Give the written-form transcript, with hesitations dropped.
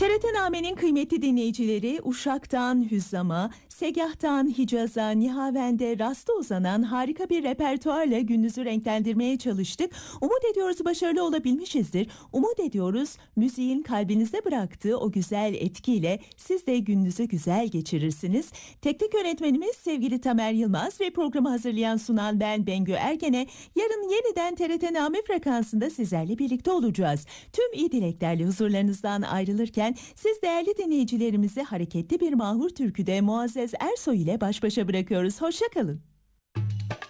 TRT Name'nin kıymetli dinleyicileri, Uşak'tan Hüzzam'a, Segah'tan Hicaz'a, Nihavend'e rasta uzanan harika bir repertuarla gününüzü renklendirmeye çalıştık. Umut ediyoruz başarılı olabilmişizdir. Umut ediyoruz müziğin kalbinize bıraktığı o güzel etkiyle siz de gününüzü güzel geçirirsiniz. Teknik yönetmenimiz sevgili Tamer Yılmaz ve programı hazırlayan sunan ben Bengü Ergen'e yarın yeniden TRT Name frekansında sizlerle birlikte olacağız. Tüm iyi dileklerle huzurlarınızdan ayrılırken siz değerli dinleyicilerimizi hareketli bir mahur türküde Muazzez Ersoy ile baş başa bırakıyoruz. Hoşça kalın.